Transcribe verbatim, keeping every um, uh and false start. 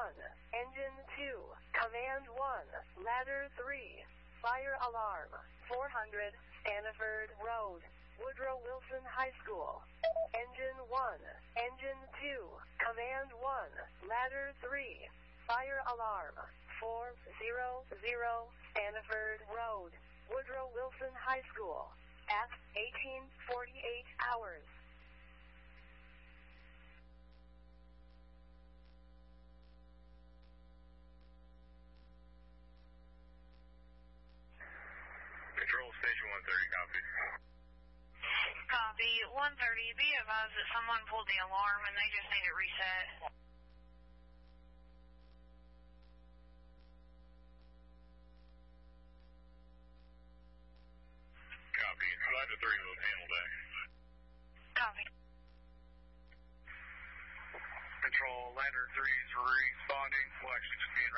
one, Engine two, Command one, Ladder three, Fire Alarm, four hundred, Stanford Road, Woodrow Wilson High School. Engine one, Engine two, Command one, Ladder three, Fire Alarm, four hundred, Stanford Road, Woodrow Wilson High School, at eighteen forty-eight hours. Control Station one thirty, copy. Copy. one thirty, be advised that someone pulled the alarm and they just need it reset. Copy. Ladder three will handle that. Copy. Control, Ladder three is responding. We'll actually just be in